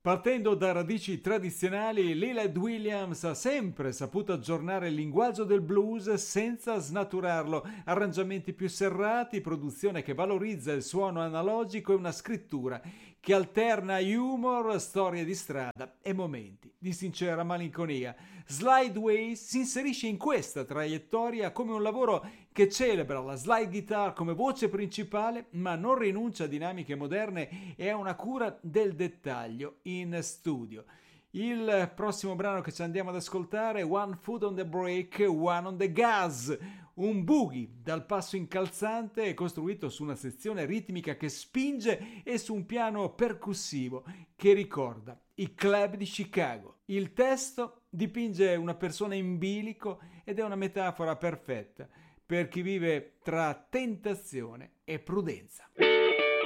Partendo da radici tradizionali, Lillard Williams ha sempre saputo aggiornare il linguaggio del blues senza snaturarlo. Arrangiamenti più serrati, produzione che valorizza il suono analogico e una scrittura che alterna humor, storie di strada e momenti di sincera malinconia. Slideways si inserisce in questa traiettoria come un lavoro che celebra la slide guitar come voce principale, ma non rinuncia a dinamiche moderne e a una cura del dettaglio in studio. Il prossimo brano che ci andiamo ad ascoltare è One Foot on the Brake, One on the Gas, un boogie dal passo incalzante costruito su una sezione ritmica che spinge e su un piano percussivo che ricorda i club di Chicago. Il testo dipinge una persona in bilico ed è una metafora perfetta per chi vive tra tentazione e prudenza.